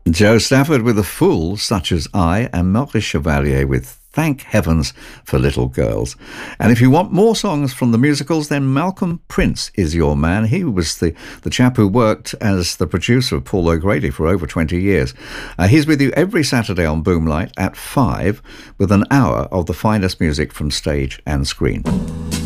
Joe Stafford with A Fool Such As I, and Maurice Chevalier with Thank Heavens for Little Girls. And if you want more songs from the musicals, then Malcolm Prince is your man. He was the chap who worked as the producer of Paul O'Grady for over 20 years. He's with you every Saturday on Boomlight at 5 with an hour of the finest music from stage and screen.